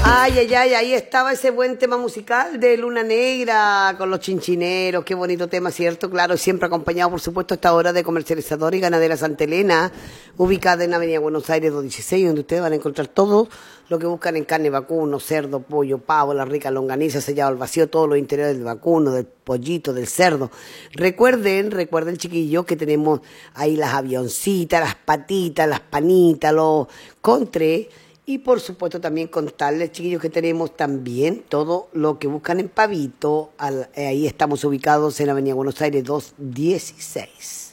Ay, ay, ay, ahí estaba ese buen tema musical de Luna Negra con los chinchineros, qué bonito tema, ¿cierto? Claro, siempre acompañado, por supuesto, a esta hora de Comercializadora y Ganadera Santa Elena, ubicada en Avenida Buenos Aires 216, donde ustedes van a encontrar todo lo que buscan en carne vacuno, cerdo, pollo, pavo, la rica longaniza, sellado al vacío, todos los interiores del vacuno, del pollito, del cerdo. Recuerden, chiquillos, que tenemos ahí las avioncitas, las patitas, las panitas, los contres. Y por supuesto también contarles, chiquillos, que tenemos también todo lo que buscan en pavito. Ahí estamos ubicados en Avenida Buenos Aires 216.